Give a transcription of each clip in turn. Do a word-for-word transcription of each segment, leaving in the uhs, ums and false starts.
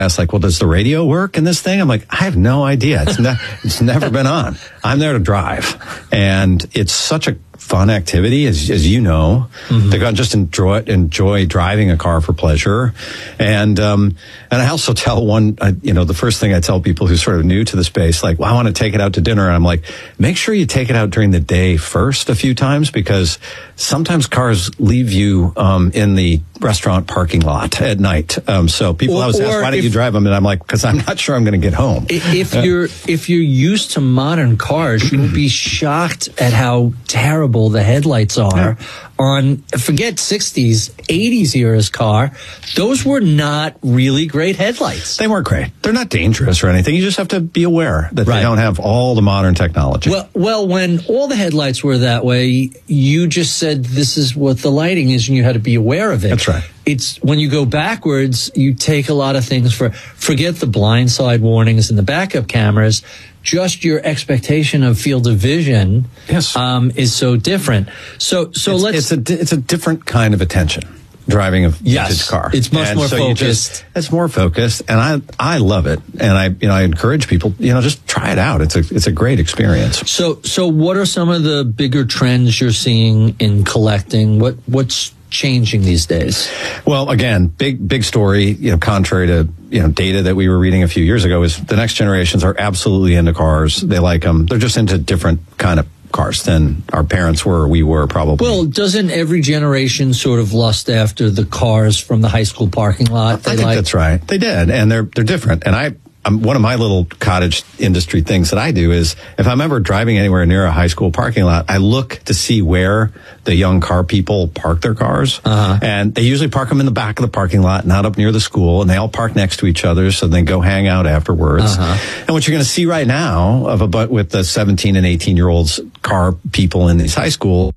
asked, like, well, does the radio work in this thing? I'm like, I have no idea. It's, ne- it's never been on. I'm there to drive. And it's such a fun activity, as, as you know. Mm-hmm. To just enjoy enjoy driving a car for pleasure. And um, and I also tell one, uh, you know, the first thing I tell people who's sort of new to the space, like, well, I want to take it out to dinner. And I'm like, make sure you take it out during the day first a few times, because sometimes cars leave you um, in the restaurant parking lot at night. Um, so people or, always ask, why don't if, you drive them? And I'm like, because I'm not sure I'm going to get home. If you're if you're used to modern cars, you'll be shocked at how terrible the headlights are. Yeah. On, forget sixties, eighties era's car, those were not really great headlights. They weren't great. They're not dangerous or anything. You just have to be aware that right. they don't have all the modern technology. Well, well, when all the headlights were that way, you just said this is what the lighting is, and you had to be aware of it. That's right. It's when you go backwards, you take a lot of things for, forget the blind side warnings and the backup cameras. Just your expectation of field of vision yes. um, is so different. So, so it's, let's. It's a it's a different kind of attention. Driving a vintage yes, car. It's much and more so focused. Just, it's more focused, and I I love it. And I you know I encourage people, you know, just try it out. It's a it's a great experience. So so what are some of the bigger trends you're seeing in collecting? What what's changing these days? Well, again, big big story, you know, contrary to, you know, data that we were reading a few years ago, is the next generations are absolutely into cars. They like them. They're just into different kind of cars than our parents were or we were probably. Well, doesn't every generation sort of lust after the cars from the high school parking lot? They I think like? That's right. They did, and they're they're different. And I Um, one of my little cottage industry things that I do is, if I'm ever driving anywhere near a high school parking lot, I look to see where the young car people park their cars. Uh-huh. And they usually park them in the back of the parking lot, not up near the school, and they all park next to each other, so they go hang out afterwards. Uh-huh. And what you're going to see right now of a but with the seventeen and eighteen year olds car people in these high school,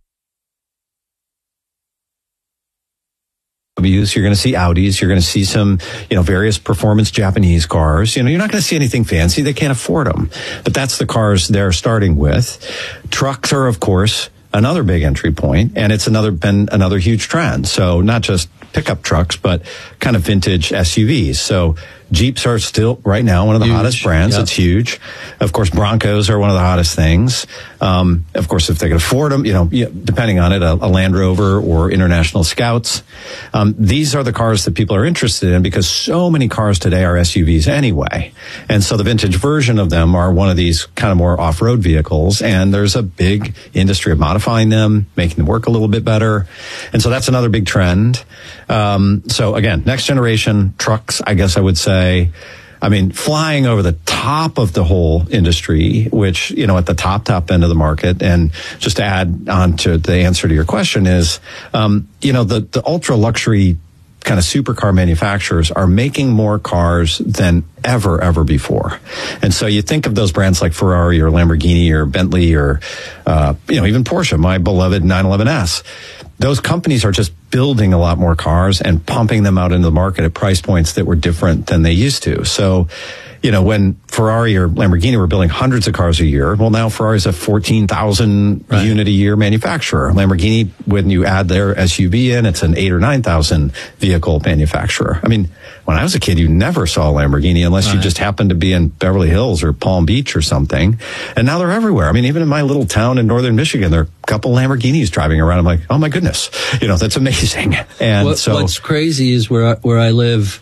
you're going to see Audis, you're going to see some, you know, various performance Japanese cars. You know, you're not going to see anything fancy. They can't afford them. But that's the cars they're starting with. Trucks are, of course, another big entry point, and it's another been another huge trend. So not just pickup trucks, but kind of vintage S U Vs. So Jeeps are still right now one of the huge. hottest brands. Yep. It's huge. Of course, Broncos are one of the hottest things. Um, of course, if they can afford them, you know, depending on it, a, a Land Rover or International Scouts. Um, these are the cars that people are interested in, because so many cars today are S U Vs anyway. And so the vintage version of them are one of these kind of more off-road vehicles. And there's a big industry of modifying them, making them work a little bit better. And so that's another big trend. Um, so again, next generation trucks, I guess I would say, I mean, flying over the top of the whole industry, which, you know, at the top, top end of the market. And just to add on to the answer to your question is, um, you know, the, the ultra luxury kind of supercar manufacturers are making more cars than ever, ever before. And so you think of those brands like Ferrari or Lamborghini or Bentley or, uh, you know, even Porsche, my beloved nine eleven S. Those companies are just building a lot more cars and pumping them out into the market at price points that were different than they used to. So, you know, when Ferrari or Lamborghini were building hundreds of cars a year, well, now Ferrari's a fourteen thousand right. unit a year manufacturer. Lamborghini, when you add their S U V in, it's an eight or nine thousand vehicle manufacturer. I mean, when I was a kid, you never saw a Lamborghini unless right. you just happened to be in Beverly Hills or Palm Beach or something. And now they're everywhere. I mean, even in my little town in northern Michigan, there are a couple Lamborghinis driving around. I'm like, oh my goodness, you know, that's amazing. And what, so what's crazy is where I, where I live,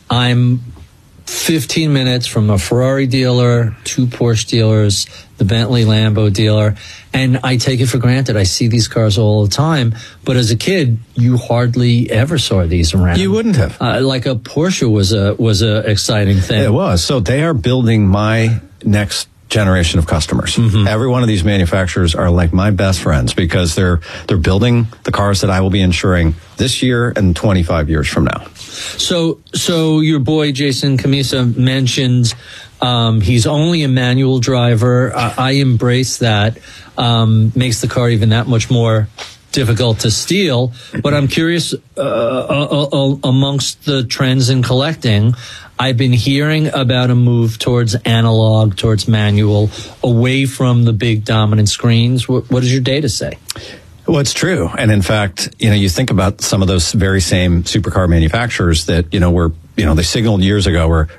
I'm fifteen minutes from a Ferrari dealer, two Porsche dealers, the Bentley Lambo dealer, and I take it for granted. I see these cars all the time, but as a kid, you hardly ever saw these around. You wouldn't have. Uh, like a Porsche was a was a exciting thing. It was. So they are building my next generation of customers. Mm-hmm. Every one of these manufacturers are like my best friends, because they're they're building the cars that I will be insuring this year and twenty-five years from now. So, so your boy Jason Cammisa mentioned um, he's only a manual driver. I, I embrace that. Um, makes the car even that much more difficult to steal. But I'm curious, uh, uh, uh, amongst the trends in collecting, I've been hearing about a move towards analog, towards manual, away from the big dominant screens. What, what does your data say? Well, it's true. And in fact, you know, you think about some of those very same supercar manufacturers that, you know, were you know, they signaled years ago, we're